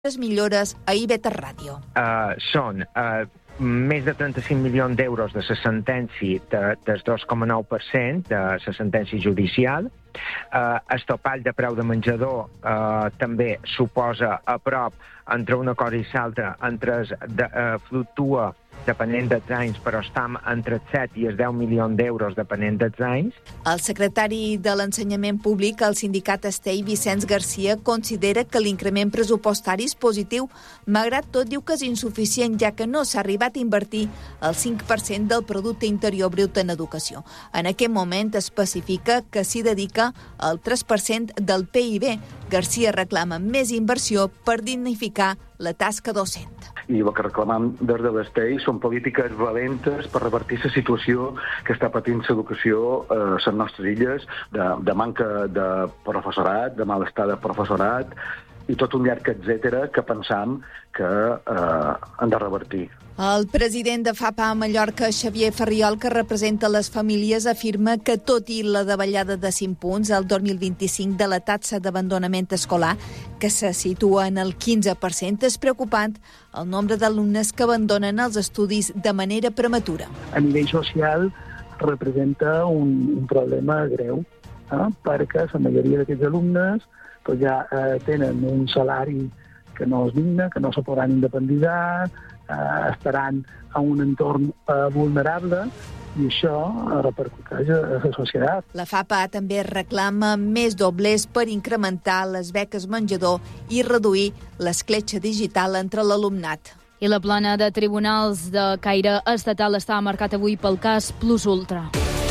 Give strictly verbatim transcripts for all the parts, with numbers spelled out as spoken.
Les millores a I V tres Ràdio. Uh, són uh, més de trenta-cinc milions d'euros de la sentència de, del dos coma nou per cent de la sentència judicial. Uh, el topall de preu de menjador uh, també suposa a prop entre una cosa i l'altra, entre de, uh, fluctua depenent dels anys, però està entre els set i els deu milions d'euros depenent dels anys. El secretari de l'Ensenyament Públic al sindicat Estell, Vicenç Garcia, considera que l'increment pressupostari és positiu, malgrat tot diu que és insuficient, ja que no s'ha arribat a invertir el cinc per cent del producte interior brut en educació. En aquest moment especifica que s'hi dedica el tres per cent del P I B. Garcia reclama més inversió per dignificar la tasca docent. I el que reclamam des de l'Estell són polítiques valentes per revertir la situació que està patint l'educació a les nostres illes, de, de manca de professorat, de malestar de professorat, i tot un llarg etcètera que pensam que eh, han de revertir. El president de FAPA a Mallorca, Xavier Ferriol, que representa les famílies, afirma que tot i la davallada de cinc punts el dos mil vint-i-cinc de la taxa d'abandonament escolar, que se situa en el quinze per cent, és preocupant el nombre d'alumnes que abandonen els estudis de manera prematura. A nivell social representa un, un problema greu, eh? perquè la majoria d'aquests alumnes pues ja eh, tenen un salari que no és digne, que no se podran independitzar, eh, estaran a un entorn eh, vulnerable, i això repercuteix a la societat. La FAPA també reclama més doblers per incrementar les beques menjador i reduir l'escletxa digital entre l'alumnat. I la plana de tribunals de caire estatal està marcat avui pel cas Plus Ultra.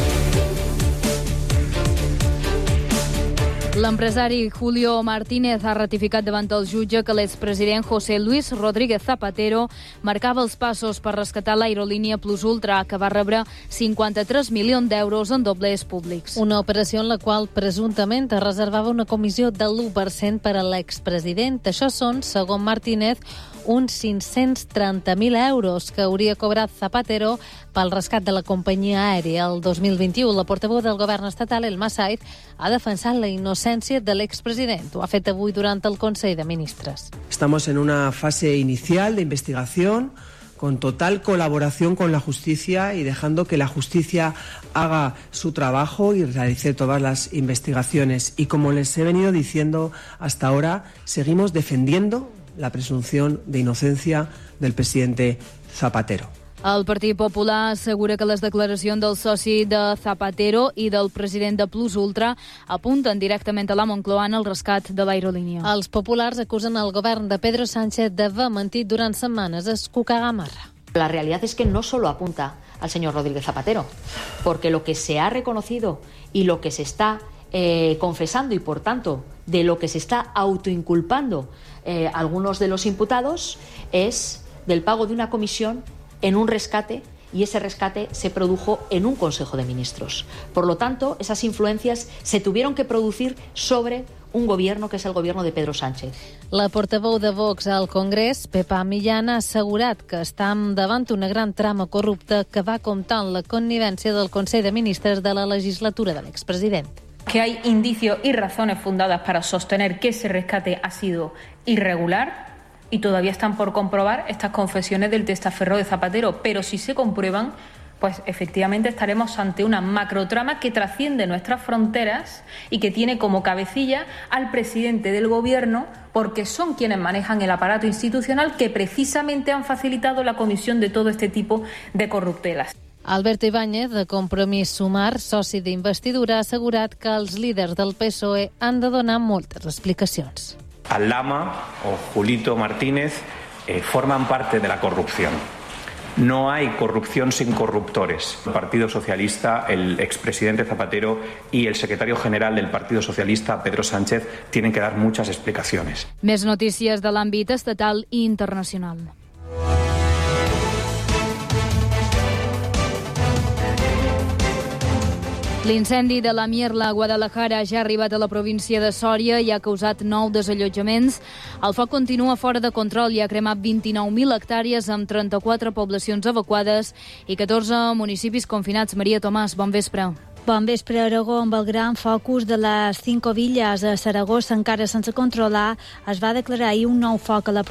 L'empresari Julio Martínez ha ratificat davant el jutge que l'expresident José Luis Rodríguez Zapatero marcava els passos per rescatar l'aerolínia Plus Ultra, que va rebre cinquanta-tres milions d'euros en doblers públics. Una operació en la qual presumptament es reservava una comissió de l'u per cent per a l'expresident. Això són, segons Martínez, uns cinc-cents trenta mil euros que hauria cobrat Zapatero pel rescat de la companyia aèria. El dos mil vint-i-u, la portaveu del govern estatal, Elma Said, ha defensat la innocència de l'expresident. Ho ha fet avui durant el Consell de Ministres. Estamos en una fase inicial de investigación con total colaboración con la justicia y dejando que la justicia haga su trabajo y realice todas las investigaciones. Y como les he venido diciendo hasta ahora, seguimos defendiendo la presunción de inocencia del presidente Zapatero. El Partit Popular assegura que les declaracions del soci de Zapatero i del president de Plus Ultra apunten directament a la Moncloa en el rescat de l'aerolínia. Els populars acusen el govern de Pedro Sánchez d'haver mentit durant setmanes. Es Cuca Gamarra. La realidad es que no solo apunta al señor Rodríguez Zapatero, porque lo que se ha reconocido y lo que se está eh, confesando y, por tanto, de lo que se está autoinculpando eh, algunos de los imputados es del pago de una comisión en un rescate, y ese rescate se produjo en un Consejo de Ministros. Por lo tanto, esas influencias se tuvieron que producir sobre un gobierno que és el gobierno de Pedro Sánchez. La portaveu de Vox al Congrés, Pepa Millán, ha assegurat que estem davant una gran trama corrupta que va comptar amb la connivència del Consell de Ministres de la legislatura de l'expresident. Que hay indicios y razones fundadas para sostener que ese rescate ha sido irregular, y todavía están por comprobar estas confesiones del testaferro de Zapatero. Pero si se comprueban, pues efectivamente estaremos ante una macrotrama que trasciende nuestras fronteras y que tiene como cabecilla al presidente del gobierno, porque son quienes manejan el aparato institucional que precisamente han facilitado la comisión de todo este tipo de corruptelas. Alberto Ibáñez, de Compromís Sumar, soci d'investidura, ha assegurat que els líders del P S O E han de donar moltes explicacions. Aldama o Julito Martínez eh, forman parte de la corrupción. No hay corrupción sin corruptores. El Partido Socialista, el expresidente Zapatero y el secretario general del Partido Socialista, Pedro Sánchez, tienen que dar muchas explicaciones. Més notícies de l'àmbit estatal i internacional. L'incendi de la Mierla a Guadalajara ja ha arribat a la província de Sòria i ha causat nou desallotjaments. El foc continua fora de control i ha cremat vint-i-nou mil hectàrees amb trenta-quatre poblacions evacuades i catorze municipis confinats. Maria Tomàs, bon vespre. Bon vespre, Aragó, amb el gran focus de les Cinco Villas a Saragossa encara sense controlar, es va declarar ahir un nou foc a la